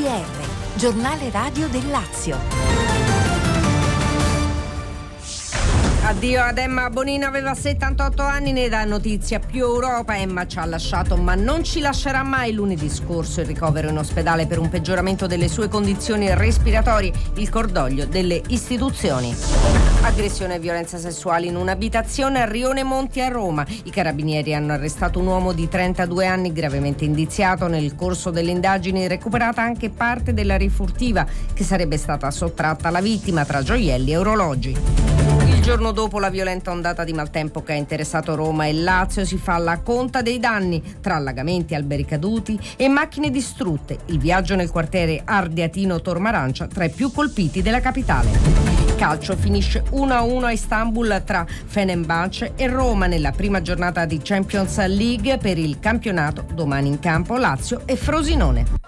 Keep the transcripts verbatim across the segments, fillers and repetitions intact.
R, giornale radio del Lazio. Addio ad Emma Bonino, aveva settantotto anni, ne dà notizia più Europa. Emma ci ha lasciato ma non ci lascerà mai. Lunedì scorso il ricovero in ospedale per un peggioramento delle sue condizioni respiratorie, il cordoglio delle istituzioni. Aggressione e violenza sessuale in un'abitazione a Rione Monti a Roma. I carabinieri hanno arrestato un uomo di trentadue anni gravemente indiziato. Nel corso delle indagini è recuperata anche parte della rifurtiva che sarebbe stata sottratta alla vittima tra gioielli e orologi. Il giorno dopo la violenta ondata di maltempo che ha interessato Roma e Lazio si fa la conta dei danni tra allagamenti, alberi caduti e macchine distrutte. Il viaggio nel quartiere Ardeatino Tormarancia tra i più colpiti della capitale. Calcio, finisce uno a uno a Istanbul tra Fenerbahce e Roma nella prima giornata di Champions League per il campionato. Domani in campo Lazio e Frosinone.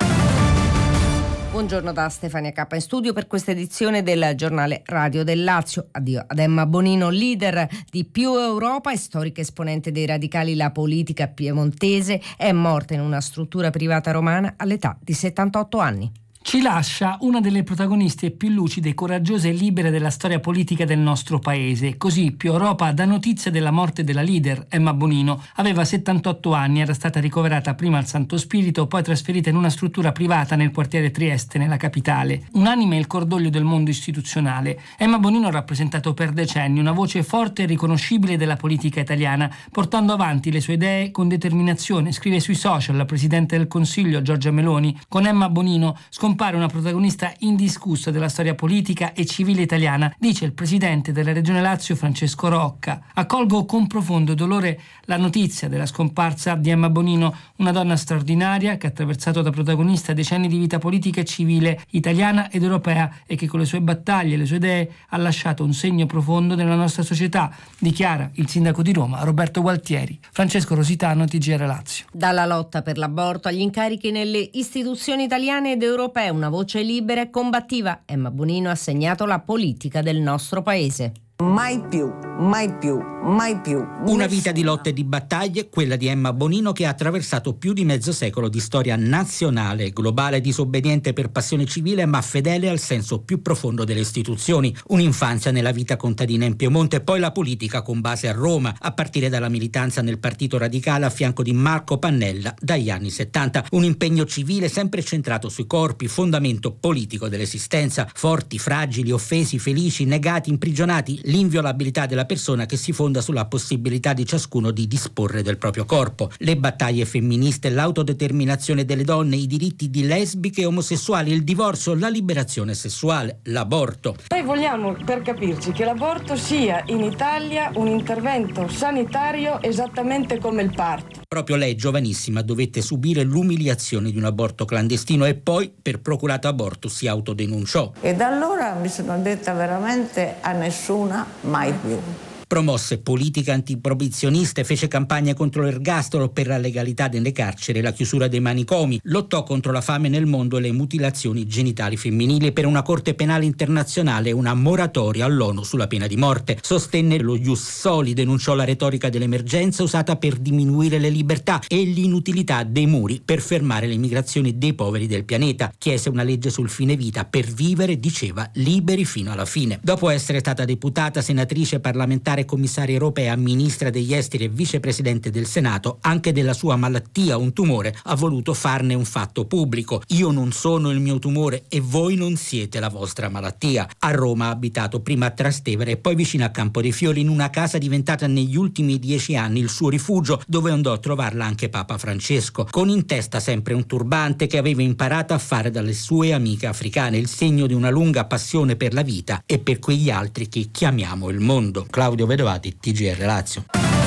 Buongiorno da Stefania Cappa in studio per questa edizione del giornale radio del Lazio. Addio ad Emma Bonino, leader di Più Europa e storica esponente dei radicali. La politica piemontese è morta in una struttura privata romana all'età di settantotto anni. Ci lascia una delle protagoniste più lucide, coraggiose e libere della storia politica del nostro paese. Così Più Europa dà notizia della morte della leader Emma Bonino. Aveva settantotto anni, era stata ricoverata prima al Santo Spirito, poi trasferita in una struttura privata nel quartiere Trieste, nella capitale. Unanime il cordoglio del mondo istituzionale. Emma Bonino ha rappresentato per decenni una voce forte e riconoscibile della politica italiana, portando avanti le sue idee con determinazione. Scrive sui social la Presidente del Consiglio Giorgia Meloni: con Emma Bonino scompare una protagonista indiscussa della storia politica e civile italiana, dice il presidente della Regione Lazio Francesco Rocca. Accolgo con profondo dolore la notizia della scomparsa di Emma Bonino, una donna straordinaria che ha attraversato da protagonista decenni di vita politica e civile italiana ed europea e che con le sue battaglie e le sue idee ha lasciato un segno profondo nella nostra società, dichiara il sindaco di Roma Roberto Gualtieri. Francesco Rositano, T G R Lazio. Dalla lotta per l'aborto agli incarichi nelle istituzioni italiane ed europee, una voce libera e combattiva, Emma Bonino ha segnato la politica del nostro paese. Mai più, mai più, mai più. Una vita di lotte e di battaglie, quella di Emma Bonino, che ha attraversato più di mezzo secolo di storia nazionale e globale, disobbediente per passione civile ma fedele al senso più profondo delle istituzioni. Un'infanzia nella vita contadina in Piemonte, poi la politica con base a Roma, a partire dalla militanza nel Partito Radicale a fianco di Marco Pannella dagli anni settanta. Un impegno civile sempre centrato sui corpi, fondamento politico dell'esistenza, forti, fragili, offesi, felici, negati, imprigionati, l'inviolabilità della persona che si fonda sulla possibilità di ciascuno di disporre del proprio corpo. Le battaglie femministe, l'autodeterminazione delle donne, i diritti di lesbiche e omosessuali, il divorzio, la liberazione sessuale, l'aborto. Noi vogliamo, per capirci, che l'aborto sia in Italia un intervento sanitario esattamente come il parto. Proprio lei, giovanissima, dovette subire l'umiliazione di un aborto clandestino e poi, per procurato aborto, si autodenunciò. E da allora mi sono detta veramente a nessuna mai più. Promosse politiche antiproibizioniste, fece campagne contro l'ergastolo, per la legalità delle carceri e la chiusura dei manicomi, lottò contro la fame nel mondo e le mutilazioni genitali femminili, per una corte penale internazionale e una moratoria all'ONU sulla pena di morte. Sostenne lo ius soli, denunciò la retorica dell'emergenza usata per diminuire le libertà e l'inutilità dei muri per fermare le migrazioni dei poveri del pianeta. Chiese una legge sul fine vita per vivere, diceva, liberi fino alla fine. Dopo essere stata deputata, senatrice, parlamentare, commissaria europea, ministra degli esteri e vicepresidente del Senato, anche della sua malattia, un tumore, ha voluto farne un fatto pubblico. Io non sono il mio tumore e voi non siete la vostra malattia. A Roma ha abitato prima a Trastevere e poi vicino a Campo dei Fiori, in una casa diventata negli ultimi dieci anni il suo rifugio, dove andò a trovarla anche Papa Francesco, con in testa sempre un turbante che aveva imparato a fare dalle sue amiche africane, il segno di una lunga passione per la vita e per quegli altri che chiamiamo il mondo. Claudio Vedovati, T G R Lazio.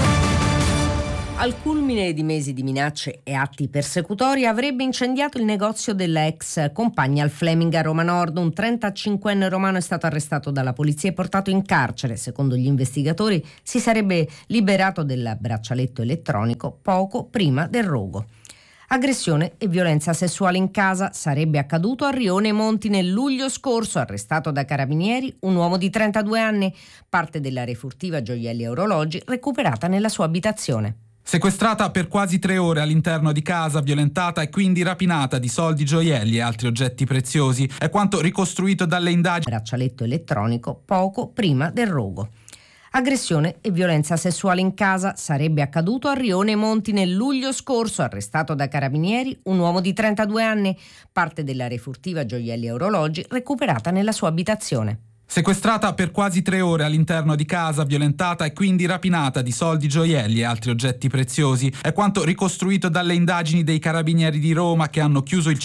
Al culmine di mesi di minacce e atti persecutori, avrebbe incendiato il negozio della ex compagna al Fleming a Roma Nord. Un trentacinquenne romano è stato arrestato dalla polizia e portato in carcere. Secondo gli investigatori si sarebbe liberato del braccialetto elettronico poco prima del rogo. Aggressione e violenza sessuale in casa. Sarebbe accaduto a Rione Monti nel luglio scorso. Arrestato da carabinieri un uomo di trentadue anni. Parte della refurtiva gioielli e orologi recuperata nella sua abitazione. Sequestrata per quasi tre ore all'interno di casa, violentata e quindi rapinata di soldi, gioielli e altri oggetti preziosi. È quanto ricostruito dalle indagini. Braccialetto elettronico poco prima del rogo. Aggressione e violenza sessuale in casa sarebbe accaduto a Rione Monti nel luglio scorso, arrestato da carabinieri un uomo di trentadue anni, parte della refurtiva gioielli e orologi recuperata nella sua abitazione. Sequestrata per quasi tre ore all'interno di casa, violentata e quindi rapinata di soldi, gioielli e altri oggetti preziosi. È quanto ricostruito dalle indagini dei carabinieri di Roma, che hanno chiuso il